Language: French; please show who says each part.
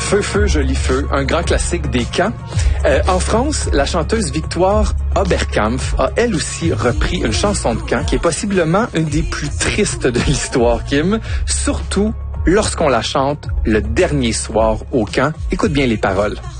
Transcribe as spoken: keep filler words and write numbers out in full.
Speaker 1: Feu, feu, joli feu, un grand classique des camps. Euh, en France, la chanteuse Victoire Oberkampf a elle aussi repris une chanson de camp qui est possiblement une des plus tristes de l'histoire, Kim, surtout lorsqu'on la chante le dernier soir au camp. Écoute bien les paroles.